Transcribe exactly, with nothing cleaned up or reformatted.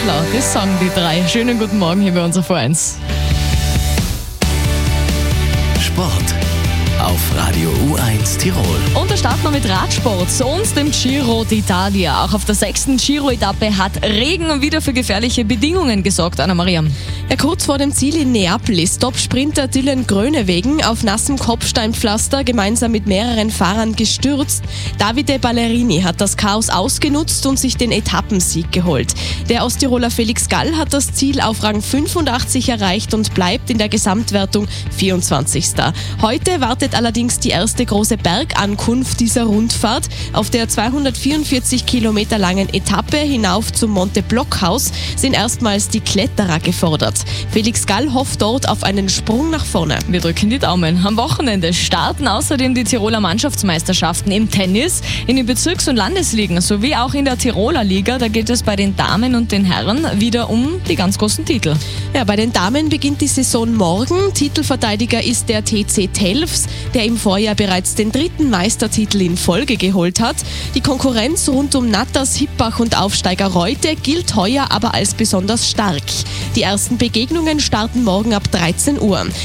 Adler, das sagen die drei. Schönen guten Morgen hier bei unserer V eins. Sport auf Radio U eins Tirol. Und da starten wir mit Radsport und dem Giro d'Italia. Auch auf der sechsten Giro-Etappe hat Regen wieder für gefährliche Bedingungen gesorgt, Anna-Maria. Ja, kurz vor dem Ziel in Neapel ist Top-Sprinter Dylan Groenewegen auf nassem Kopfsteinpflaster gemeinsam mit mehreren Fahrern gestürzt. Davide Ballerini hat das Chaos ausgenutzt und sich den Etappensieg geholt. Der Osttiroler Felix Gall hat das Ziel auf Rang fünfundachtzig erreicht und bleibt in der Gesamtwertung vierundzwanzigster Heute wartet allerdings die erste große Bergankunft dieser Rundfahrt. Auf der zweihundertvierundvierzig Kilometer langen Etappe hinauf zum Monte Blockhaus sind erstmals die Kletterer gefordert. Felix Gall hofft dort auf einen Sprung nach vorne. Wir drücken die Daumen. Am Wochenende starten außerdem die Tiroler Mannschaftsmeisterschaften im Tennis, in den Bezirks- und Landesligen sowie auch in der Tiroler Liga. Da geht es bei den Damen und den Herren wieder um die ganz großen Titel. Ja, bei den Damen beginnt die Saison morgen. Titelverteidiger ist der T C Telfs, der im Vorjahr bereits den dritten Meistertitel in Folge geholt hat. Die Konkurrenz rund um Natters, Hippach und Aufsteiger Reute gilt heuer aber als besonders stark. Die ersten Begegnungen starten morgen ab dreizehn Uhr.